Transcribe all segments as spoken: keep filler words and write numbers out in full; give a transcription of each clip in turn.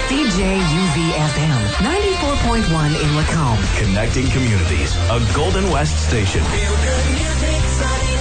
C J U V F M, ninety-four point one in Lacombe. Connecting communities, a Golden West station. Feel good music, Sunny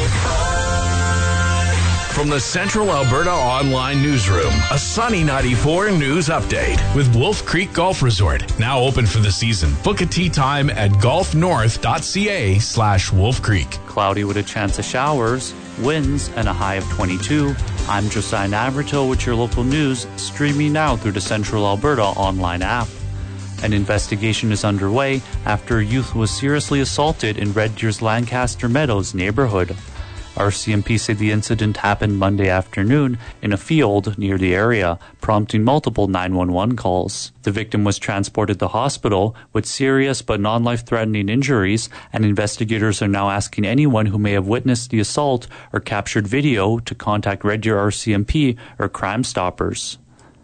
ninety-four. From the Central Alberta Online Newsroom, a Sunny ninety-four news update. With Wolf Creek Golf Resort, now open for the season. Book a tee time at golfnorth.ca slash Wolf Creek. Cloudy with a chance of showers, winds, and a high of twenty-two. I'm Josiah Navarro with your local news, streaming now through the Central Alberta online app. An investigation is underway after a youth was seriously assaulted in Red Deer's Lancaster Meadows neighborhood. R C M P said the incident happened Monday afternoon in a field near the area, prompting multiple nine one one calls. The victim was transported to hospital with serious but non-life-threatening injuries, and investigators are now asking anyone who may have witnessed the assault or captured video to contact Red Deer R C M P or Crime Stoppers.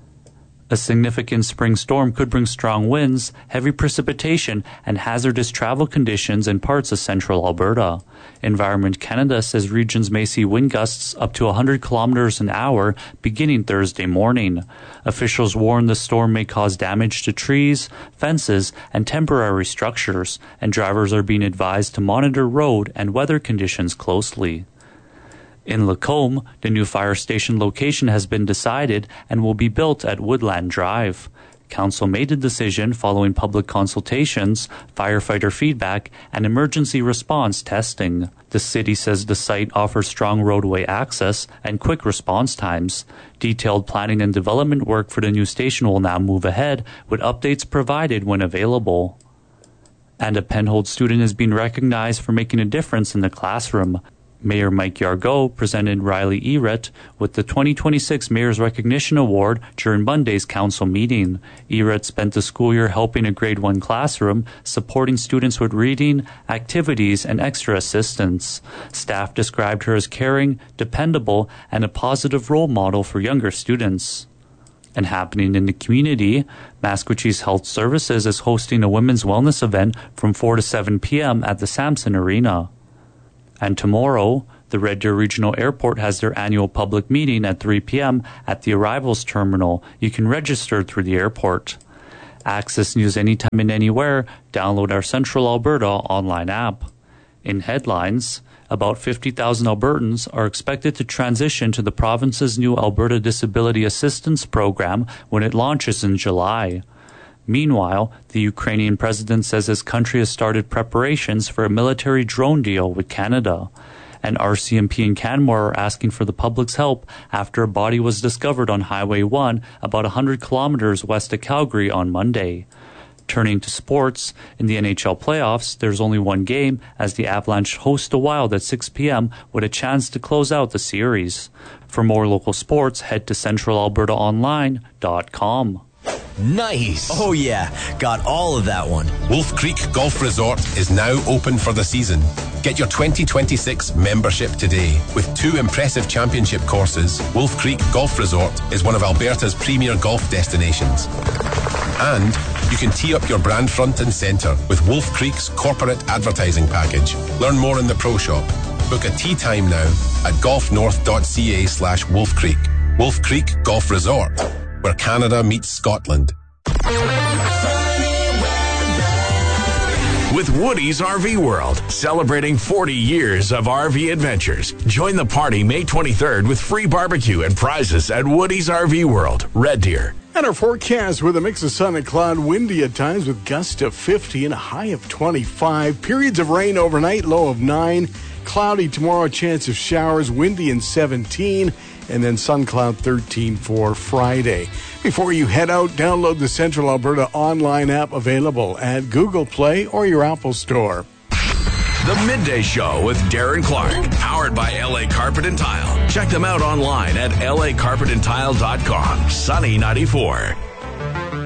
A significant spring storm could bring strong winds, heavy precipitation, and hazardous travel conditions in parts of central Alberta. Environment Canada says regions may see wind gusts up to one hundred kilometers an hour beginning Thursday morning. Officials warn the storm may cause damage to trees, fences, and temporary structures, and drivers are being advised to monitor road and weather conditions closely. In Lacombe, the new fire station location has been decided and will be built at Woodland Drive. Council made the decision following public consultations, firefighter feedback, and emergency response testing. The city says the site offers strong roadway access and quick response times. Detailed planning and development work for the new station will now move ahead, with updates provided when available. And a Penhold student is being recognized for making a difference in the classroom. Mayor Mike Yargo presented Riley Eret with the twenty twenty-six Mayor's Recognition Award during Monday's council meeting. Eret spent the school year helping a grade one classroom, supporting students with reading, activities, and extra assistance. Staff described her as caring, dependable, and a positive role model for younger students. And happening in the community, Maskwacis Health Services is hosting a women's wellness event from four to seven p.m. at the Samson Arena. And tomorrow, the Red Deer Regional Airport has their annual public meeting at three p.m. at the arrivals terminal. You can register through the airport. Access news anytime and anywhere. Download our Central Alberta online app. In headlines, about fifty thousand Albertans are expected to transition to the province's new Alberta Disability Assistance Program when it launches in July. Meanwhile, the Ukrainian president says his country has started preparations for a military drone deal with Canada. And R C M P and Canmore are asking for the public's help after a body was discovered on Highway one about one hundred kilometers west of Calgary on Monday. Turning to sports, in the N H L playoffs, there's only one game as the Avalanche host the Wild at six p.m. with a chance to close out the series. For more local sports, head to central alberta online dot com. Nice. Oh yeah, got all of that one. Wolf Creek Golf Resort is now open for the season. Get your twenty twenty-six membership today. With two impressive championship courses, Wolf Creek Golf Resort is one of Alberta's premier golf destinations. And you can tee up your brand front and centre with Wolf Creek's corporate advertising package. Learn more in the Pro Shop. Book a tee time now at golfnorth.ca slash Wolf Creek. Wolf Creek Golf Resort, where Canada meets Scotland. With Woody's R V World, celebrating forty years of R V adventures. Join the party May twenty-third with free barbecue and prizes at Woody's R V World, Red Deer. And our forecast with a mix of sun and cloud, windy at times with gusts of fifty and a high of twenty-five. Periods of rain overnight, low of nine. Cloudy tomorrow, chance of showers, windy and seventeen. And then sun cloud thirteen for Friday. Before you head out, download the Central Alberta online app available at Google Play or your Apple Store. The Midday Show with Darren Clark, powered by L A Carpet and Tile. Check them out online at L A carpet and tile dot com. Sunny ninety-four.